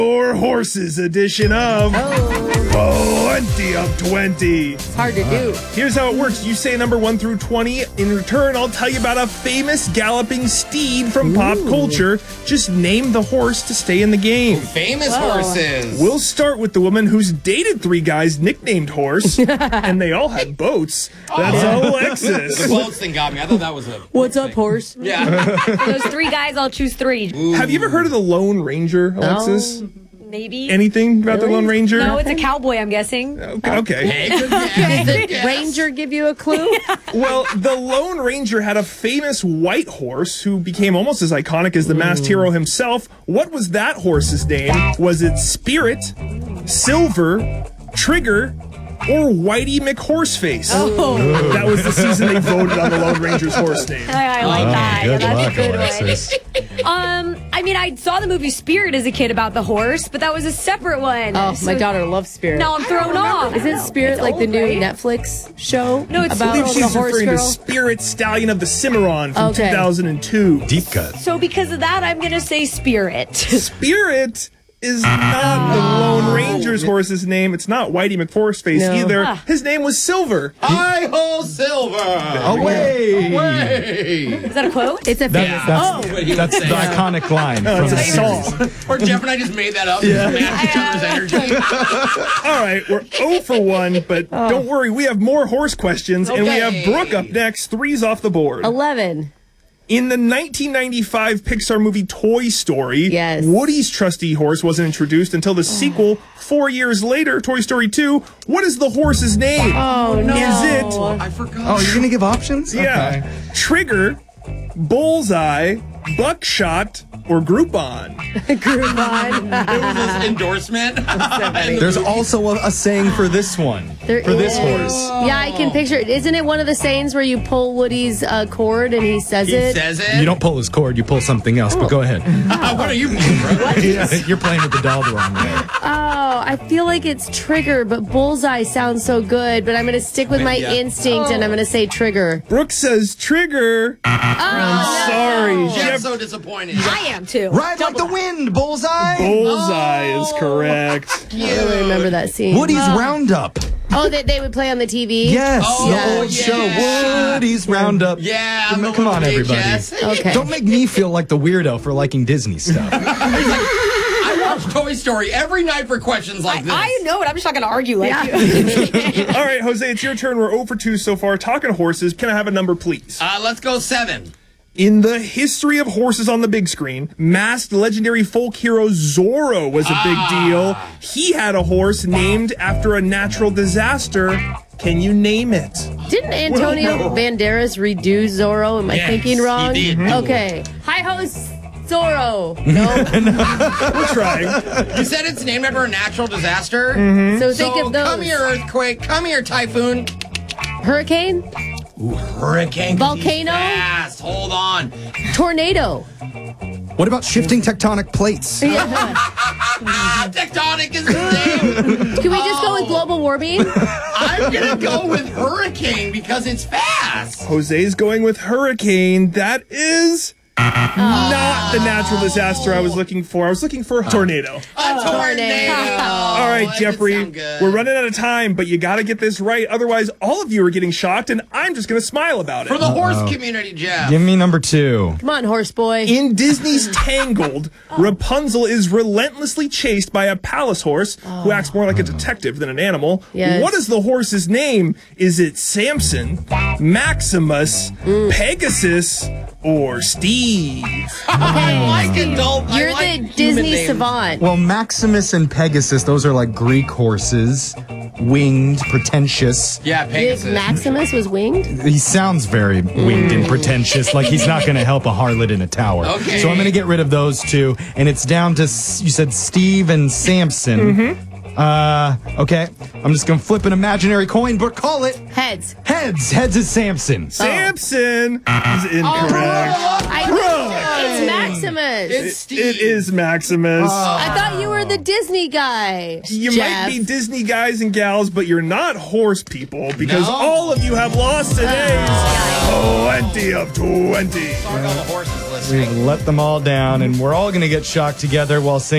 Your Horses edition of 20 of 20. It's hard to do. Here's how it works. You say number 1 through 20. In return, I'll tell you about a famous galloping steed from pop culture. Just name the horse to stay in the game. Famous horses. We'll start with the woman who's dated 3 guys nicknamed Horse, and they all had boats. That's Alexis. The boats thing got me. I thought that was a... What's up, horse? Yeah. Those 3 guys, I'll choose 3. Ooh. Have you ever heard of the Lone Ranger, Alexis? Maybe. Anything about the Lone Ranger? No, it's a cowboy, I'm guessing. Okay. Hey, good Did the guess. ranger give you a clue? Well, the Lone Ranger had a famous white horse who became almost as iconic as the masked hero himself. What was that horse's name? Was it Spirit, Silver, Trigger, or Whitey McHorseface? Oh. That was the season they voted on the Lone Ranger's horse name. I like that. Good That's luck, a good Alexis. one. I mean, I saw the movie Spirit as a kid about the horse, but that was a separate one. Oh, So my daughter loves Spirit. Now I'm thrown off. Isn't Spirit It's like the old, new right? Netflix show? No, it's I about believe the she's horse referring girl. to Spirit Stallion of the Cimarron from Okay. 2002. Deep cut. So because of that, I'm going to say Spirit. Spirit is not the Lone Ranger's horse's name. It's not Whitey McHorseface No. either. Ah. His name was Silver. Hi-ho, Silver. Away! Away. Is that a quote? It's a famous. What he That's was the saying. iconic line No, from it's a the series. song. Or Jeff and I just made that up. Yeah. Match each other's energy. All right, we're 0 for 1, but don't worry, we have more horse questions, and we have Okay. Brooke up next. 3's off the board. 11. In the 1995 Pixar movie Toy Story, Yes. Woody's trusty horse wasn't introduced until the sequel 4 years later, Toy Story 2. What is the horse's name? Oh, no. Is it, I forgot. Oh, you're going to give options? yeah, Trigger, Bullseye, Buckshot, or Groupon? Groupon. It was his endorsement. There's also a saying for this one. There For this is. horse. Yeah, I can picture it. Isn't it one of the sayings where you pull Woody's cord and he says He it? says it. You don't pull his cord, you pull something else, but go ahead. What are you doing, bro? You're playing with the doll the wrong way. Oh, I feel like it's Trigger, but Bullseye sounds so good. But I'm going to stick with my Yeah. instinct and I'm going to say Trigger. Brooke says Trigger. I'm sorry. Jeff's so disappointed. I am too. Ride like the wind, bullseye! Bullseye is correct. I really remember that scene. Woody's Roundup. Oh, they would play on the TV? Yes, Oh, the old yeah. show, Woody's Roundup. Yeah. Come on, everybody. Okay. Don't make me feel like the weirdo for liking Disney stuff. I watch Toy Story every night for questions like this. I know it. I'm just not going to argue like you. All right, Jose, it's your turn. We're 0 for 2 so far. Talking horses, can I have a number, please? Let's go 7. In the history of horses on the big screen, masked legendary folk hero Zorro was a big deal. He had a horse named after a natural disaster. Can you name it? Didn't Antonio Banderas redo Zorro? Am I Yes, thinking wrong? he did. Okay. Hi-ho, Zorro. No. We're trying. You said it's named after a natural disaster? So think So of those. come here, earthquake. Come here, typhoon. Hurricane? Hurricane. Volcano? Fast. Hold on. Tornado. What about shifting tectonic plates? Tectonic is his name. Can we just go with global warming? I'm going to go with hurricane because it's fast. Jose's going with hurricane. That is not the natural disaster I was looking for. I was looking for a tornado. A tornado. All right, that Jeffrey, didn't sound good. we're running out of time, but you got to get this right. Otherwise, all of you are getting shocked, and I'm just going to smile about For it. the horse community, Jeff. Give me number 2. Come on, horse boy. In Disney's Tangled, Rapunzel is relentlessly chased by a palace horse who acts more like a detective than an animal. Yes. What is the horse's name? Is it Samson, Maximus, Pegasus, or Steve? I like adult. I You're like the human Disney names. savant. Well, Maximus and Pegasus, those are like Greek horses. Winged, pretentious. Yeah, You think Pegasus. Maximus was winged? He sounds very winged and pretentious, like he's not going to help a harlot in a tower. Okay. So I'm going to get rid of those 2, and it's down to, you said Steve and Samson. Okay. I'm just going to flip an imaginary coin, but call it Heads. heads. Heads is Samson. Samson is incorrect. I know. It's Maximus. It's Steve. It is Maximus. I thought you were the Disney guy. You Jeff. might be Disney guys and gals, but you're not horse people because No. all of you have lost today's 20 of 20. Sorry, all the horses listening. We've let them all down, and we're all going to get shocked together while singing.